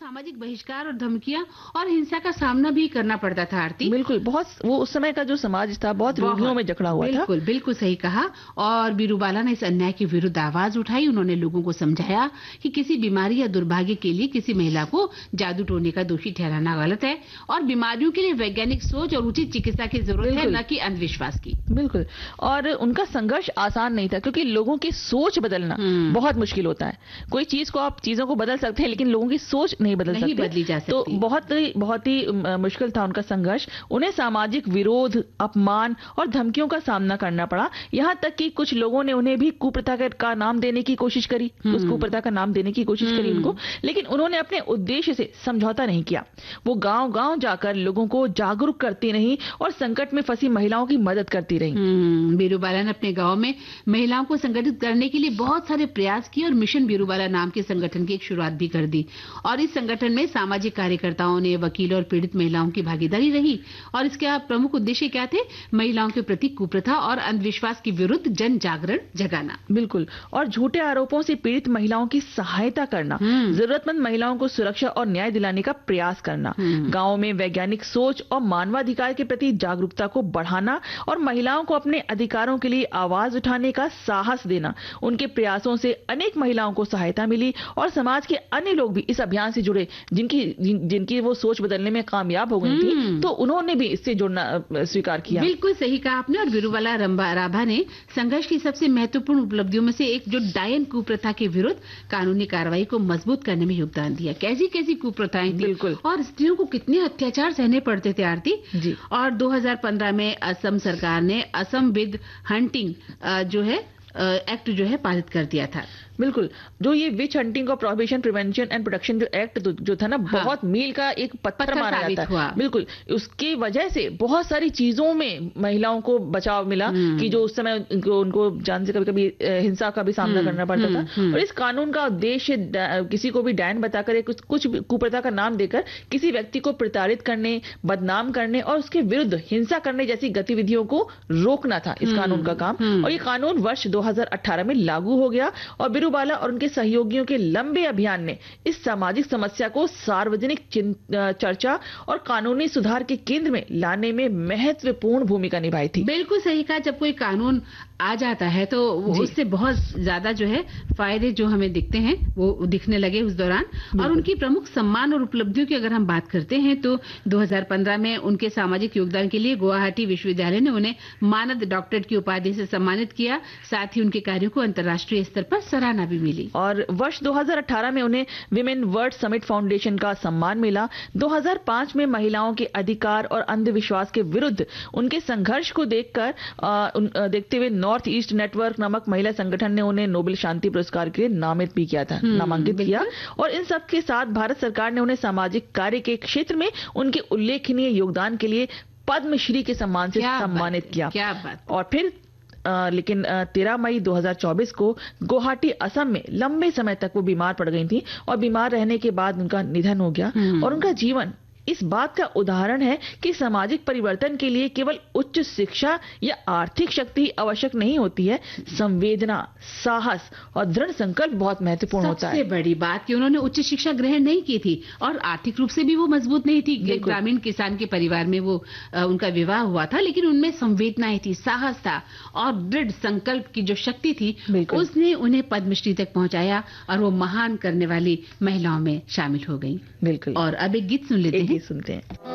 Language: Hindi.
सामाजिक बहिष्कार और धमकियां और हिंसा का सामना भी करना पड़ता था। आरती, बिल्कुल, बहुत वो उस समय का जो समाज था बहुत रूढ़ियों में जकड़ा हुआ था। बिल्कुल बिल्कुल सही कहा। और बिरूबाला ने इस अन्याय के विरुद्ध आवाज उठाई। उन्होंने लोगों को समझाया कि किसी बीमारी या दुर्भाग्य के लिए किसी महिला को जादू टोने का दोषी ठहराना गलत है और बीमारियों के लिए वैज्ञानिक सोच और उचित चिकित्सा की जरूरत है, न कि अंधविश्वास की। बिल्कुल। और उनका संघर्ष आसान नहीं था क्योंकि लोगों की सोच बदलना बहुत मुश्किल होता है। कोई चीज को आप चीजों को बदल सकते हैं लेकिन लोगों की सोच नहीं बदली जा सकती। तो बहुत ही मुश्किल था उनका संघर्ष। उन्हें सामाजिक विरोध, अपमान और धमकियों का सामना करना पड़ा। यहाँ तक कि कुछ लोगों ने उन्हें भी कुप्रथा का नाम देने की कोशिश करी, उस कुप्रथा का नाम देने की कोशिश करी उनको, लेकिन उन्होंने अपने उद्देश्य से समझौता नहीं किया। वो गांव-गांव जाकर लोगों को जागरूक करती रही और संकट में फंसी महिलाओं की मदद करती रही। बिरूबाला ने अपने गांव में महिलाओं को संगठित करने के लिए बहुत सारे प्रयास किए और मिशन बिरूबाला नाम के संगठन की एक शुरुआत भी कर दी। और इस संगठन में सामाजिक कार्यकर्ताओं ने, वकीलों और पीड़ित महिलाओं की भागीदारी रही। और इसके प्रमुख उद्देश्य क्या थे? महिलाओं के प्रति कुप्रथा और अंधविश्वास के विरुद्ध जन जागरण जगाना। बिल्कुल। और झूठे आरोपों से पीड़ित महिलाओं की सहायता करना, जरूरतमंद महिलाओं को सुरक्षा और न्याय दिलाने का प्रयास करना, गाँव में वैज्ञानिक सोच और मानवाधिकार के प्रति जागरूकता को बढ़ाना और महिलाओं को अपने अधिकारों के लिए आवाज उठाने का साहस देना। उनके प्रयासों से अनेक महिलाओं को सहायता मिली और समाज के अन्य लोग भी इस अभियान से जुड़े जिनकी वो सोच बदलने में कामयाब हो गई थी, तो उन्होंने भी इससे जुड़ना स्वीकार किया। बिल्कुल सही कहा आपने। और बिरूबाला राभा ने संघर्ष की सबसे महत्वपूर्ण उपलब्धियों में से एक जो डायन कुप्रथा के विरुद्ध कानूनी कार्रवाई को मजबूत करने में योगदान दिया। कैसी कैसी कुप्रथाएं थी और स्त्रियों को कितने अत्याचार सहने पड़ते थे। आरती जी। और 2015 में असम सरकार ने असम विद हंटिंग जो है एक्ट जो है पारित कर दिया था। बिल्कुल। जो ये विच हंटिंग और प्रोहिबिशन, प्रिवेंशन एंड प्रोटेक्शन जो एक्ट जो था ना, बहुत मील का एक पत्थर माना जाता है। बिल्कुल। उसकी वजह से बहुत सारी चीजों में महिलाओं को बचाव मिला कि जो उस समय उनको जान से कभी-कभी हिंसा का भी सामना करना पड़ता था। और इस कानून का उद्देश्य किसी को भी डायन बताकर कुछ कुप्रथा का नाम देकर किसी व्यक्ति को प्रताड़ित करने, बदनाम करने और उसके विरुद्ध हिंसा करने जैसी गतिविधियों को रोकना था इस कानून का काम। और ये कानून वर्ष 2018 में लागू हो गया और बिरूबाला और उनके सहयोगियों के लंबे अभियान ने इस सामाजिक समस्या को सार्वजनिक चर्चा और कानूनी सुधार के केंद्र में लाने में महत्वपूर्ण भूमिका निभाई थी। बिल्कुल सही कहा। जब कोई कानून आ जाता है तो उससे बहुत ज्यादा जो है फायदे जो हमें दिखते हैं वो दिखने लगे उस दौरान। और उनकी प्रमुख सम्मान और उपलब्धियों की अगर हम बात करते हैं तो 2015 में उनके सामाजिक योगदान के लिए गुवाहाटी विश्वविद्यालय ने उन्हें मानद डॉक्टरेट की उपाधि से सम्मानित किया। साथ ही उनके कार्यों को अंतर्राष्ट्रीय स्तर पर सराहना भी मिली। और वर्ष 2018 में उन्हें विमेन वर्ल्ड समिट फाउंडेशन का सम्मान मिला। 2005 में महिलाओं के अधिकार और अंधविश्वास के विरुद्ध उनके संघर्ष को देखते हुए नॉर्थ ईस्ट नेटवर्क नामक महिला संगठन ने उन्हें नोबेल शांति पुरस्कार के लिए नामांकित किया। और इन सब के साथ भारत सरकार ने उन्हें सामाजिक कार्य के क्षेत्र में उनके उल्लेखनीय योगदान के लिए पद्मश्री के सम्मान से सम्मानित किया। क्या बात। और फिर लेकिन 13 मई 2024 को गुवाहाटी असम में लंबे समय तक वो बीमार पड़ गई थी और बीमार रहने के बाद उनका निधन हो गया। और उनका जीवन इस बात का उदाहरण है कि सामाजिक परिवर्तन के लिए केवल उच्च शिक्षा या आर्थिक शक्ति आवश्यक नहीं होती है, संवेदना, साहस और दृढ़ संकल्प बहुत महत्वपूर्ण होता है। सबसे बड़ी बात कि उन्होंने उच्च शिक्षा ग्रहण नहीं की थी और आर्थिक रूप से भी वो मजबूत नहीं थी। ग्रामीण किसान के परिवार में वो उनका विवाह हुआ था, लेकिन उनमें संवेदनाएं थी, साहस था और दृढ़ संकल्प की जो शक्ति थी उसने उन्हें पद्मश्री तक पहुंचाया और वो महान करने वाली महिलाओं में शामिल हो गई। बिल्कुल। और अब एक गीत सुन लेते हैं। सुनते हैं।